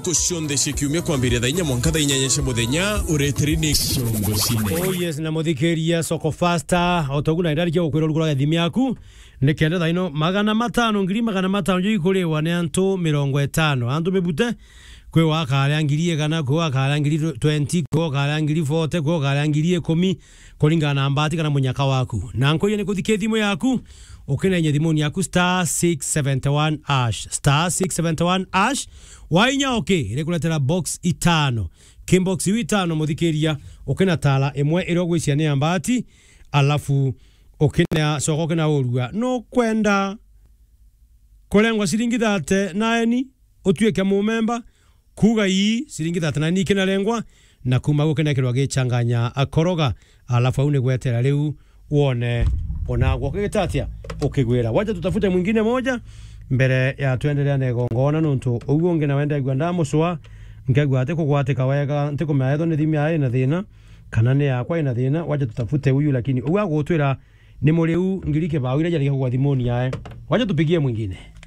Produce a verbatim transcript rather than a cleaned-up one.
tuko cionthe cikiumia kwambiria thaa inya mwanka thaa inyanya cia muthenya ureteri ni ciongo cine. Oh yes, na muthikiria soko faster otoguna idari kia ukwira rugura gathimi yaku ni kenda thaa ino magana matano ngiri magana matano jo ikuriwa ni antu mirongo itano antu mebute kwe wakala ngiri kana kwe wakala ngiri twenty kwe wakala ngiri forty kwe wakala ngiri ten kulingana na mbati kana munyaka waku na nko yene kuthike thimu yaku ukinenye thimu yaku star six seven one ash star six seven one ash wainya okay ile kuletera box itano kimbox itano muthikiria ukina tala emwe iro gwisia ni mbati alafu ukina soko kina urua no kwenda kolengwa siringi thate nine utuike mu member kuga hii siringi thate nine kina lengwa na kuma gukena kirwa gichanganya akoroga alafu aune gwetera riu uone onagwo kigitatia ukigwira wacha tutafute mwingine moja mbere ya tuendelea na gongona nuntu uguo ngena wenda igwa ndamuswa ngegwa ate kugwatika wega ntiko maetho ni thimi aye na thina kana ne yakwa ina thina wacha tutafute huyu lakini uwa gutwira ni muriu ngirike bawo ile jali kwa thimoni yae wacha tupigie mwingine.